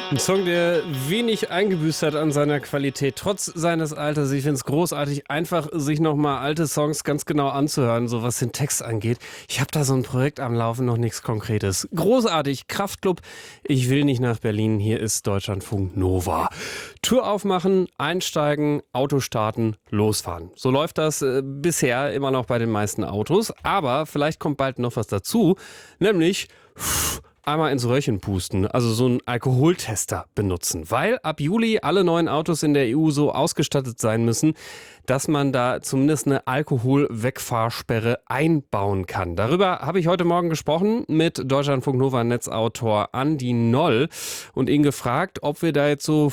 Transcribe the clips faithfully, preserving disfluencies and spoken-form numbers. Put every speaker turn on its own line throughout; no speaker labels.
Ein Song, der wenig eingebüßt hat an seiner Qualität, trotz seines Alters. Ich finde es großartig, einfach sich nochmal alte Songs ganz genau anzuhören, so was den Text angeht. Ich habe da so ein Projekt am Laufen, noch nichts Konkretes. Großartig, Kraftklub, ich will nicht nach Berlin, hier ist Deutschlandfunk Nova. Tür aufmachen, einsteigen, Auto starten, losfahren. So läuft das äh, bisher immer noch bei den meisten Autos, aber vielleicht kommt bald noch was dazu, nämlich pff, einmal ins Röhrchen pusten, also so einen Alkoholtester benutzen, weil ab Juli alle neuen Autos in der E U so ausgestattet sein müssen, dass man da zumindest eine Alkoholwegfahrsperre einbauen kann. Darüber habe ich heute Morgen gesprochen mit Deutschlandfunk Nova Netzautor Andi Noll und ihn gefragt, ob wir da jetzt so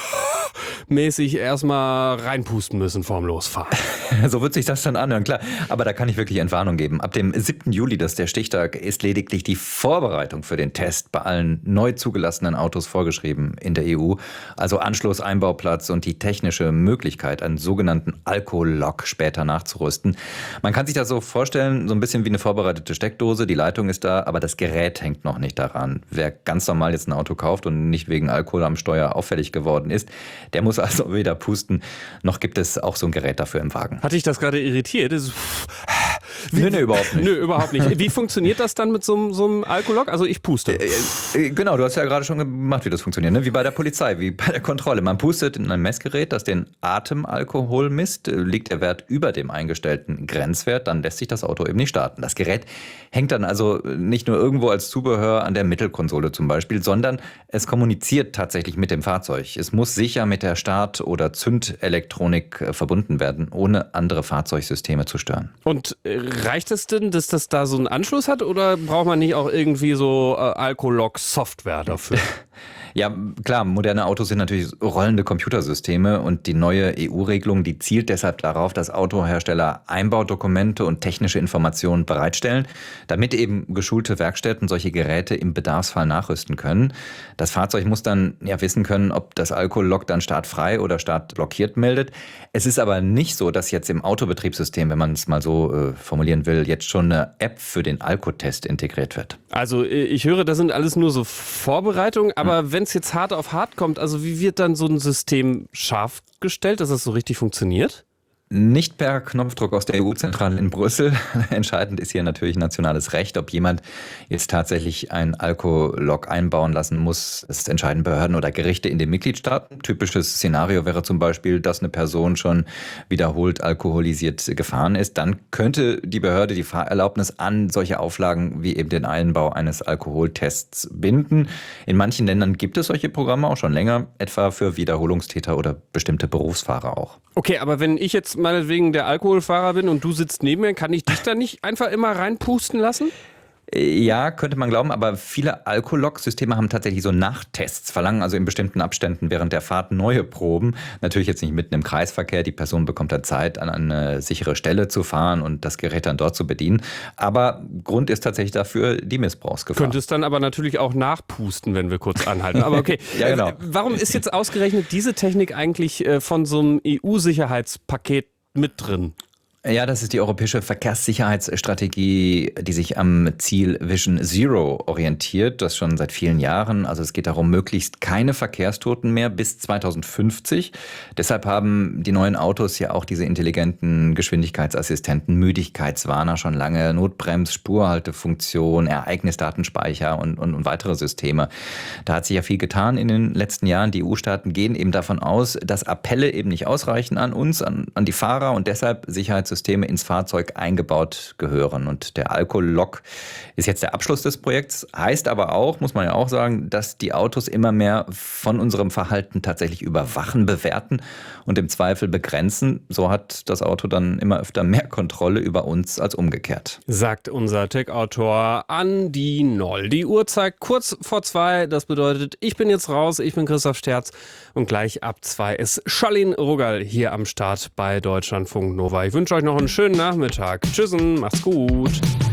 mäßig erstmal reinpusten müssen vorm Losfahren.
So wird sich das dann anhören, klar. Aber da kann ich wirklich Entwarnung geben. Ab dem siebten Juli, das ist der Stichtag, ist lediglich die Vorbereitung für den Test bei allen neu zugelassenen Autos vorgeschrieben in der E U. Also Anschluss, Einbauplatz und die technische Möglichkeit, einen sogenannten Alkolog später nachzurüsten. Man kann sich das so vorstellen, so ein bisschen wie eine vorbereitete Steckdose. Die Leitung ist da, aber das Gerät hängt noch nicht daran. Wer ganz normal jetzt ein Auto kauft und nicht wegen Alkohol am Steuer auffällig geworden ist, der muss also weder pusten, noch gibt es auch so ein Gerät dafür im Wagen.
Hat dich das gerade irritiert? Das ist
Wie, nee, nee, überhaupt nicht.
Nö, überhaupt nicht. Wie funktioniert das dann mit so, einem- so einem Alkolog? Also ich puste.
Äh, äh, Genau, du hast ja gerade schon gemacht, wie das funktioniert, ne? Wie bei der Polizei, wie bei der Kontrolle. Man pustet in ein Messgerät, das den Atemalkohol misst. Liegt der Wert über dem eingestellten Grenzwert, dann lässt sich das Auto eben nicht starten. Das Gerät hängt dann also nicht nur irgendwo als Zubehör an der Mittelkonsole zum Beispiel, sondern es kommuniziert tatsächlich mit dem Fahrzeug. Es muss sicher mit der Start- oder Zündelektronik äh, verbunden werden, ohne andere Fahrzeugsysteme zu stören.
Und äh, reicht es denn, dass das da so einen Anschluss hat oder braucht man nicht auch irgendwie so äh, Alkolog-Software dafür?
Ja, klar, moderne Autos sind natürlich rollende Computersysteme und die neue E U-Regelung, die zielt deshalb darauf, dass Autohersteller Einbaudokumente und technische Informationen bereitstellen, damit eben geschulte Werkstätten solche Geräte im Bedarfsfall nachrüsten können. Das Fahrzeug muss dann ja wissen können, ob das Alkolog dann startfrei oder startblockiert meldet. Es ist aber nicht so, dass jetzt im Autobetriebssystem, wenn man es mal so äh, formulieren will, jetzt schon eine App für den Alkotest integriert wird.
Also äh, ich höre, das sind alles nur so Vorbereitungen, aber hm. wenn es jetzt hart auf hart kommt, also wie wird dann so ein System scharf gestellt, dass das so richtig funktioniert?
Nicht per Knopfdruck aus der E U-Zentrale in Brüssel. Entscheidend ist hier natürlich nationales Recht. Ob jemand jetzt tatsächlich ein Alkolog einbauen lassen muss, das entscheiden Behörden oder Gerichte in den Mitgliedstaaten. Typisches Szenario wäre zum Beispiel, dass eine Person schon wiederholt alkoholisiert gefahren ist. Dann könnte die Behörde die Fahrerlaubnis an solche Auflagen wie eben den Einbau eines Alkoholtests binden. In manchen Ländern gibt es solche Programme auch schon länger, etwa für Wiederholungstäter oder bestimmte Berufsfahrer auch.
Okay, aber wenn ich jetzt meinetwegen der Alkoholfahrer bin und du sitzt neben mir, kann ich dich da nicht einfach immer reinpusten lassen?
Ja, könnte man glauben, aber viele Alkolog-Systeme haben tatsächlich so Nachtests, verlangen also in bestimmten Abständen während der Fahrt neue Proben. Natürlich jetzt nicht mitten im Kreisverkehr, die Person bekommt dann Zeit, an eine sichere Stelle zu fahren und das Gerät dann dort zu bedienen. Aber Grund ist tatsächlich dafür die Missbrauchsgefahr.
Könnte es dann aber natürlich auch nachpusten, wenn wir kurz anhalten. Aber okay,
Ja, genau.
Äh, warum ist jetzt ausgerechnet diese Technik eigentlich äh, von so einem E U-Sicherheitspaket mit drin?
Ja, das ist die europäische Verkehrssicherheitsstrategie, die sich am Ziel Vision Zero orientiert, das schon seit vielen Jahren. Also es geht darum, möglichst keine Verkehrstoten mehr bis zweitausendfünfzig. Deshalb haben die neuen Autos ja auch diese intelligenten Geschwindigkeitsassistenten, Müdigkeitswarner schon lange, Notbrems, Spurhaltefunktion, Ereignisdatenspeicher und, und, und weitere Systeme. Da hat sich ja viel getan in den letzten Jahren. Die E U-Staaten gehen eben davon aus, dass Appelle eben nicht ausreichen an uns, an, an die Fahrer und deshalb Sicherheitssysteme ins Fahrzeug eingebaut gehören. Und der Alkolog ist jetzt der Abschluss des Projekts, heißt aber auch, muss man ja auch sagen, dass die Autos immer mehr von unserem Verhalten tatsächlich überwachen, bewerten und im Zweifel begrenzen. So hat das Auto dann immer öfter mehr Kontrolle über uns als umgekehrt.
Sagt unser Tech-Autor Andi Noll. Die Uhr zeigt kurz vor zwei. Das bedeutet, ich bin jetzt raus. Ich bin Christoph Sterz. Und gleich ab zwei ist Charlene Rogal hier am Start bei Deutschlandfunk Nova. Ich wünsche euch noch einen schönen Nachmittag. Tschüssen, macht's gut.